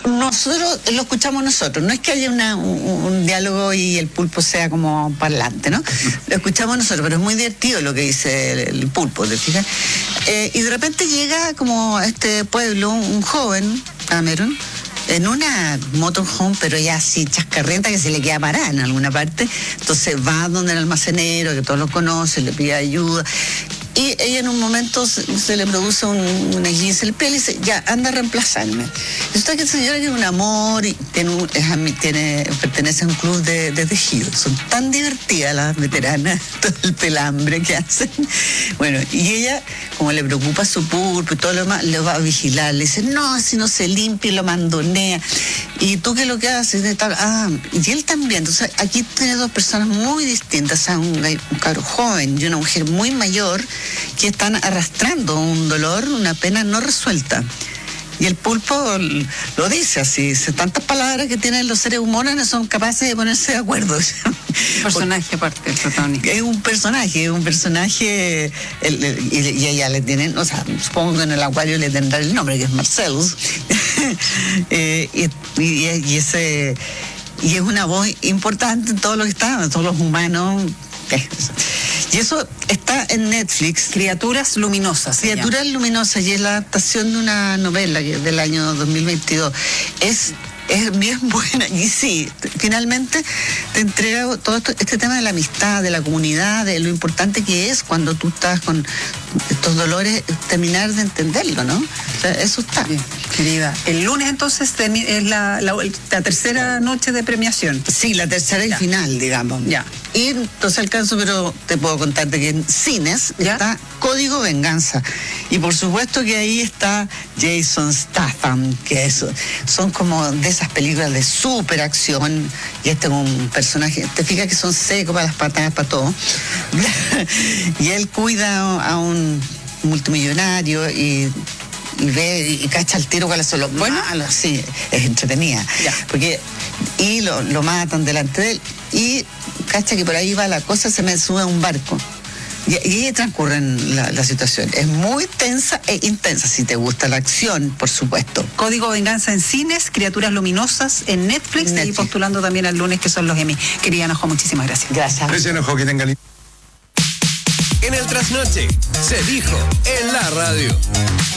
Nosotros lo escuchamos nosotros, no es que haya un diálogo y el pulpo sea como parlante, ¿no? Lo escuchamos nosotros, pero es muy divertido lo que dice el pulpo, ¿te fijas? Y de repente llega como a este pueblo un joven, Cameron, en una motorhome, pero ya así chascarrienta que se le queda parada en alguna parte. Entonces va donde el almacenero, que todos lo conocen, le pide ayuda. Y ella en un momento se le produce un esguince el pie y dice, ya, anda a reemplazarme. Resulta que el señor es un amor y pertenece a un club de tejido. Son tan divertidas las veteranas, todo el pelambre que hacen. Bueno, y ella, como le preocupa su pulpo y todo lo demás, le va a vigilar. Le dice, no, si no se limpia y lo mandonea. ¿Y tú qué es lo que haces? Y él también. Entonces, aquí tiene dos personas muy distintas. O sea, un cabro joven y una mujer muy mayor que están arrastrando un dolor, una pena no resuelta. Y el pulpo lo dice así, tantas palabras que tienen los seres humanos no son capaces de ponerse de acuerdo. Un personaje aparte, el protagonista. Es un personaje, y ella le tienen, o sea, supongo que en el acuario le tendrá el nombre, que es Marcellus. y es una voz importante en todo lo que está, en todos los humanos. Y eso está en Netflix. Criaturas Luminosas. Criaturas Luminosas, y es la adaptación de una novela del año 2022. Es bien buena, y sí, finalmente te entrega todo este tema de la amistad, de la comunidad, de lo importante que es cuando tú estás con estos dolores, terminar de entenderlo, ¿no? O sea, eso está. Bien, querida. El lunes entonces es la tercera noche de premiación. Sí, la tercera y final, digamos. Ya. Y no se alcanzo, pero te puedo contarte que en cines está Código Venganza. Y por supuesto que ahí está Jason Statham, que son como de esas películas de super acción. Y este es un personaje, te fijas que son secos para las patadas, para todo. Y él cuida a un multimillonario y ve y cacha el tiro cuáles son los buenos. Sí, es entretenida. Y lo matan delante de él. Y cacha que por ahí va la cosa, se me sube a un barco. Y ahí transcurren la situación. Es muy tensa e intensa, si te gusta la acción, por supuesto. Código Venganza en cines, Criaturas Luminosas en Netflix. Y postulando también al lunes, que son los Emmy. Querida Enojo, muchísimas gracias. Gracias. Gracias, Enojo, que tenga lindo. En el trasnoche se dijo en la radio.